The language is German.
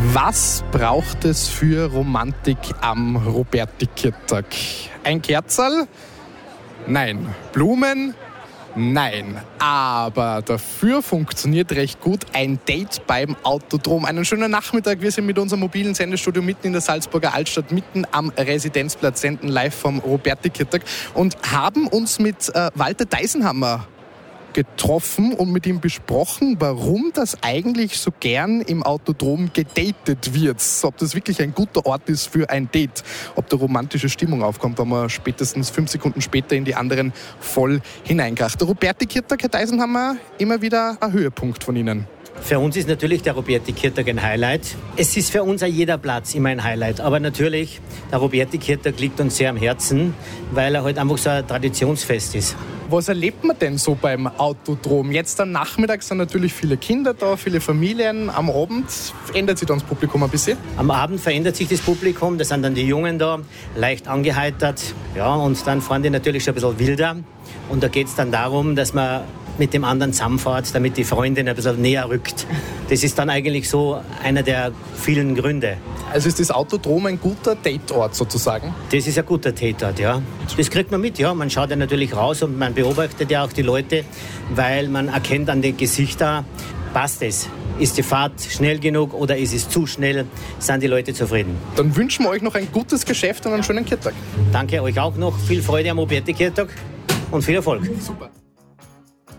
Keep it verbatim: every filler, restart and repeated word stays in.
Was braucht es für Romantik am Robertikirtag? Ein Kerzerl? Nein. Blumen? Nein. Aber dafür funktioniert recht gut ein Date beim Autodrom. Einen schönen Nachmittag. Wir sind mit unserem mobilen Sendestudio mitten in der Salzburger Altstadt, mitten am Residenzplatz, senden live vom Robertikirtag und haben uns mit äh, Walter Deisenhammer getroffen und mit ihm besprochen, warum das eigentlich so gern im Autodrom gedatet wird. Ob das wirklich ein guter Ort ist für ein Date. Ob da romantische Stimmung aufkommt, wenn man spätestens fünf Sekunden später in die anderen voll hineinkracht. Der Robertikirtag, Herr Deisenhammer, immer wieder ein Höhepunkt von Ihnen. Für uns ist natürlich der Robertikirtag ein Highlight. Es ist für uns an jeder Platz immer ein Highlight. Aber natürlich, der Robertikirtag liegt uns sehr am Herzen, weil er halt einfach so ein Traditionsfest ist. Was erlebt man denn so beim Autodrom? Jetzt am Nachmittag sind natürlich viele Kinder da, viele Familien. Am Abend ändert sich dann das Publikum ein bisschen? Am Abend verändert sich das Publikum. Da sind dann die Jungen da, leicht angeheitert. Ja, und dann fahren die natürlich schon ein bisschen wilder. Und da geht es dann darum, dass man mit dem anderen zusammenfährt, damit die Freundin ein bisschen näher rückt. Das ist dann eigentlich so einer der vielen Gründe. Also ist das Autodrom ein guter Dateort sozusagen? Das ist ein guter Dateort, ja. Das kriegt man mit, ja. Man schaut ja natürlich raus und man beobachtet ja auch die Leute, weil man erkennt an den Gesichtern, passt es? Ist die Fahrt schnell genug oder ist es zu schnell? Sind die Leute zufrieden? Dann wünschen wir euch noch ein gutes Geschäft und einen schönen Kirtag. Danke euch auch noch. Viel Freude am Robertikirtag und viel Erfolg. Super.